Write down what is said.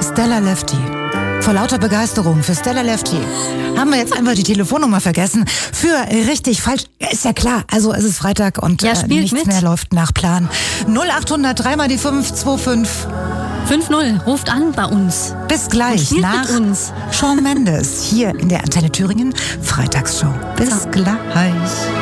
Stella Lefty. Vor lauter Begeisterung für Stella Lefty haben wir jetzt einfach die Telefonnummer vergessen. Für richtig, falsch, ist ja klar. Also es ist Freitag und nichts mehr läuft nach Plan. 0800 3 mal die 525. 5-0, ruft an bei uns. Bis gleich nach Shawn Mendes hier in der Antenne Thüringen Freitagsshow. Bis gleich.